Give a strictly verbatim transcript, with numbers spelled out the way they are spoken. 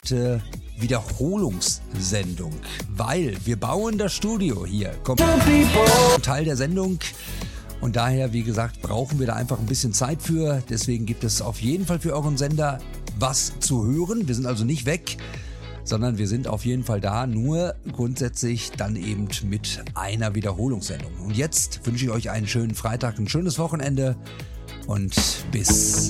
sogenannte Wiederholungssendung, weil wir bauen das Studio hier. Kommt Teil der Sendung und daher, wie gesagt, brauchen wir da einfach ein bisschen Zeit für. Deswegen gibt es auf jeden Fall für euren Sender was zu hören. Wir sind also nicht weg, sondern wir sind auf jeden Fall da, nur grundsätzlich dann eben mit einer Wiederholungssendung. Und jetzt wünsche ich euch einen schönen Freitag, ein schönes Wochenende und bis